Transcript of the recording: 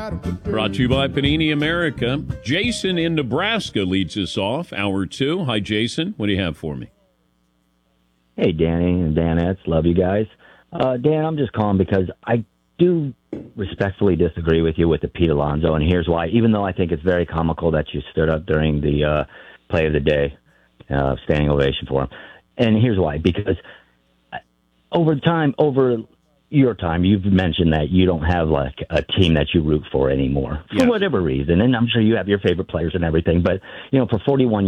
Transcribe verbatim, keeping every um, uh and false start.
Brought to you by Panini America. Jason in Nebraska leads us off, hour two. Hi, Jason. What do you have for me? Hey, Danny and Danettes. Love you guys. Uh, Dan, I'm just calling because I do respectfully disagree with you with the Pete Alonso, and here's why. Even though I think it's very comical that you stood up during the uh, play of the day, uh, standing ovation for him. And here's why. Because over time, over your time, you've mentioned that you don't have like a team that you root for anymore for yeah. whatever reason. And I'm sure you have your favorite players and everything. But, you know, for forty-one